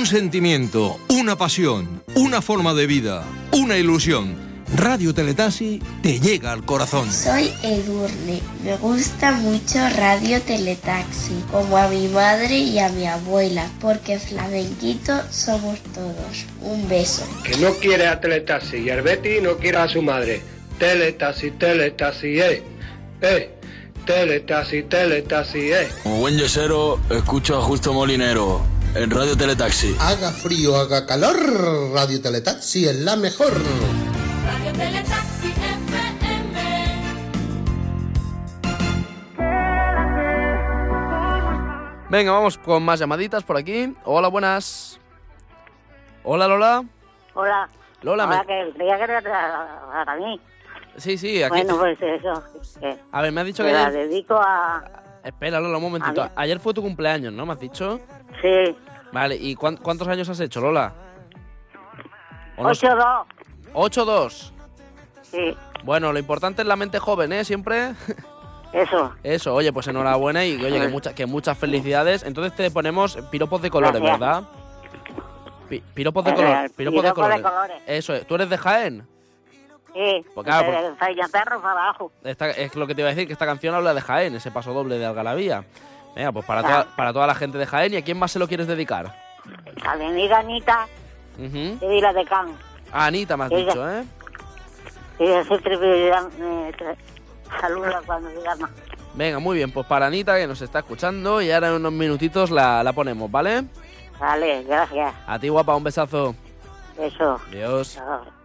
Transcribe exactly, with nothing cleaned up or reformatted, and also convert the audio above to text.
un sentimiento, una pasión, una forma de vida, una ilusión. Radio Teletaxi te llega al corazón. Soy Edurne, me gusta mucho Radio Teletaxi, como a mi madre y a mi abuela, porque flamenquito somos todos. Un beso. Que no quiere a Teletaxi y el Betty no quiere a su madre. Teletaxi, Teletaxi, eh, eh. Teletaxi, Teletaxi, eh. Como buen yesero, escucho a Justo Molinero en Radio Teletaxi. Haga frío, haga calor, Radio Teletaxi es la mejor. Radio Teletaxi F M. Venga, vamos con más llamaditas por aquí. Hola, buenas. Hola, Lola. Hola. Lola, Hola, me... que creía que era para, para mí. Sí, sí, aquí. Bueno, pues eso. Que A ver, me has dicho que la ayer... dedico a... Espera, Lola, un momentito. ¿A mí? Ayer fue tu cumpleaños, ¿no? ¿Me has dicho? Sí. Vale, ¿y cuán- cuántos años has hecho, Lola? ¿O no sé? ocho dos. ¿Ocho dos? Sí. Bueno, lo importante es la mente joven, ¿eh? Siempre. Eso. Eso, oye, pues enhorabuena y oye, que, mucha, que muchas felicidades. Entonces te ponemos piropos de colores, Gracias. ¿verdad? Pi- piropos de Eh, color, piropos de piropo de colores. colores. Eso es. ¿Tú eres de Jaén? Sí. Pues claro, de Peñaperro para abajo. Esta, es lo que te iba a decir, que esta canción habla de Jaén, ese paso doble de Algarabía. Venga, pues para, Ah. toda, para toda la gente de Jaén. ¿Y a quién más se lo quieres dedicar? A mi amiga Anita Ujú. de Vila de Can. A Anita me has Ella. dicho, ¿eh? Ella siempre me, da- me tra- saluda cuando me llama. Venga, muy bien, pues para Anita que nos está escuchando y ahora en unos minutitos la, la ponemos, ¿vale? Vale, gracias. A ti, guapa, un besazo. Eso. Adiós. Chao.